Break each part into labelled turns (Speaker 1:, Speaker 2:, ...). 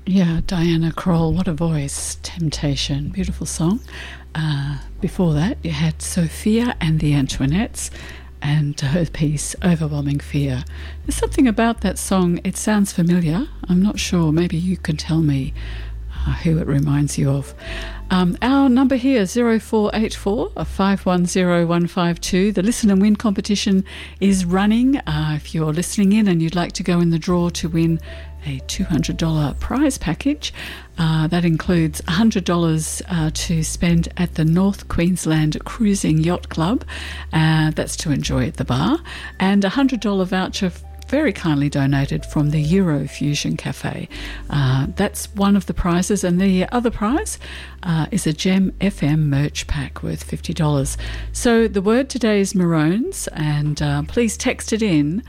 Speaker 1: Yeah, Diana Krall, what a voice. Temptation, beautiful song. Before that, you had Sophia and the Antoinettes and her piece, Overwhelming Fear. There's something about that song, it sounds familiar. I'm not sure, maybe you can tell me who it reminds you of. Our number here, 0484 510 152. The Listen and Win competition is running. If you're listening in and you'd like to go in the draw to win a $200 prize package, that includes $100 to spend at the North Queensland Cruising Yacht Club. That's to enjoy at the bar. And a $100 voucher very kindly donated from the Eurofusion Cafe. That's one of the prizes, and the other prize is a Gem FM merch pack worth $50. So the word today is maroons, and please text it in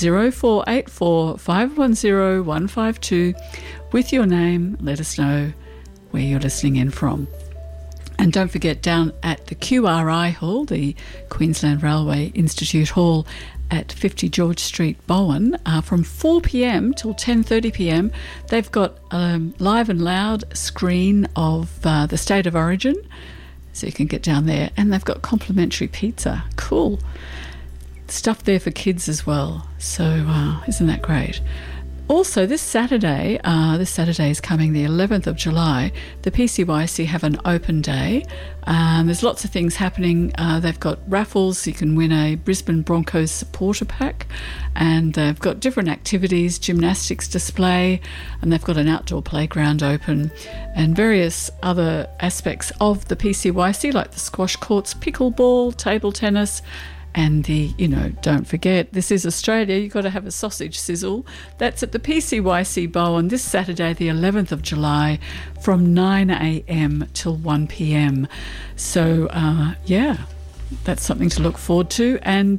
Speaker 1: 0484 510 152 with your name. Let us know where you're listening in from. And don't forget, down at the QRI Hall, the Queensland Railway Institute Hall, at 50 George Street, Bowen, from 4 p.m. till 10:30 p.m. They've got a live and loud screen of the State of Origin, so you can get down there. And they've got complimentary pizza. Cool. Stuff there for kids as well. So isn't that great? Also, this Saturday is coming, the 11th of July, the PCYC have an open day. There's lots of things happening. They've got raffles. You can win a Brisbane Broncos supporter pack. And they've got different activities, gymnastics display, and they've got an outdoor playground open, and various other aspects of the PCYC, like the squash courts, pickleball, table tennis, and don't forget, this is Australia, you've got to have a sausage sizzle. That's at the PCYC Bowen this Saturday, the 11th of July, from 9 a.m. till 1 p.m. So, that's something to look forward to. And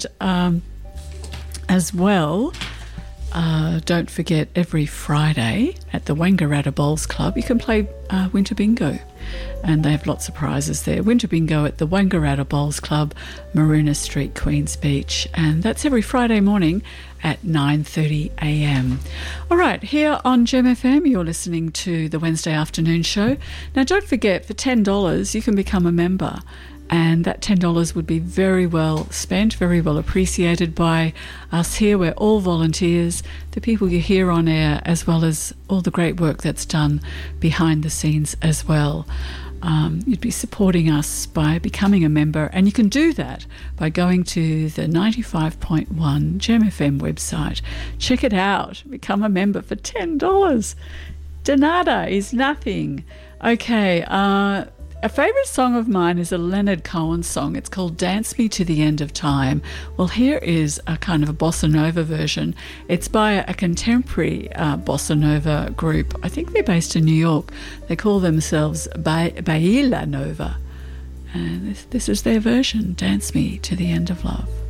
Speaker 1: as well, don't forget, every Friday at the Wangaratta Bowls Club, you can play Winter Bingo. And they have lots of prizes there. Winter Bingo at the Wangaratta Bowls Club, Maroona Street, Queens Beach. And that's every Friday morning at 9:30 a.m. All right, here on Gem FM, you're listening to the Wednesday afternoon show. Now, don't forget, for $10, you can become a member. And that $10 would be very well spent, very well appreciated by us here. We're all volunteers, the people you hear on air, as well as all the great work that's done behind the scenes as well. You'd be supporting us by becoming a member, and you can do that by going to the 95.1 Gem FM website. Check it out. Become a member for $10. Donata is nothing. Okay, a favourite song of mine is a Leonard Cohen song. It's called Dance Me to the End of Time. Well, here is a kind of a bossa nova version. It's by a contemporary bossa nova group. I think they're based in New York. They call themselves Baila Nova. And this is their version, Dance Me to the End of Love.